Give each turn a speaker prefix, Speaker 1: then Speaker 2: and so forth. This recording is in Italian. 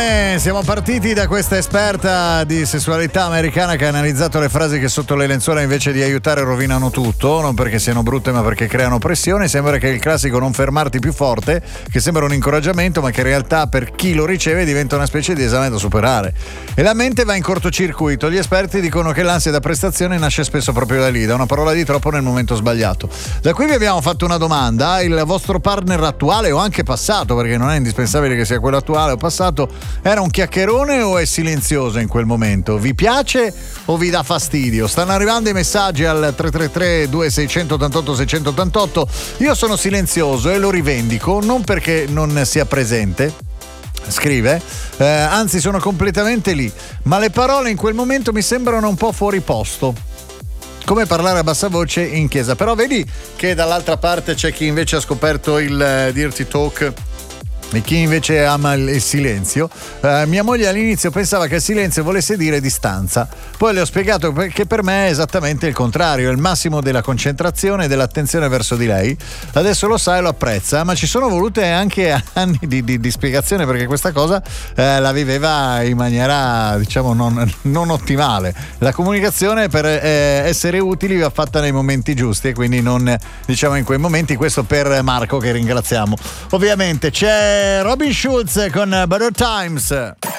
Speaker 1: Siamo partiti da questa esperta di sessualità americana che ha analizzato le frasi che sotto le lenzuola invece di aiutare rovinano tutto, non perché siano brutte ma perché creano pressione. Sembra che il classico non fermarti più forte, che sembra un incoraggiamento ma che in realtà per chi lo riceve diventa una specie di esame da superare e la mente va in cortocircuito. Gli esperti dicono che l'ansia da prestazione nasce spesso proprio da lì, da una parola di troppo nel momento sbagliato. Da qui vi abbiamo fatto una domanda: il vostro partner attuale o anche passato, perché non è indispensabile che sia quello attuale o passato, era un chiacchierone o è silenzioso in quel momento? Vi piace o vi dà fastidio? Stanno arrivando i messaggi al 333 2688 688. Io sono silenzioso e lo rivendico, non perché non sia presente, scrive, anzi sono completamente lì, ma le parole in quel momento mi sembrano un po' fuori posto, come parlare a bassa voce in chiesa. Però vedi che dall'altra parte c'è chi invece ha scoperto il dirty talk e chi invece ama il silenzio. Mia moglie all'inizio pensava che il silenzio volesse dire distanza, poi le ho spiegato che per me è esattamente il contrario, è il massimo della concentrazione e dell'attenzione verso di lei. Adesso lo sa e lo apprezza, ma ci sono volute anche anni di spiegazione, perché questa cosa la viveva in maniera, diciamo, non ottimale. La comunicazione per essere utili va fatta nei momenti giusti e quindi non, diciamo, in quei momenti. Questo per Marco, che ringraziamo. Ovviamente c'è Robin Schulz con Better Times.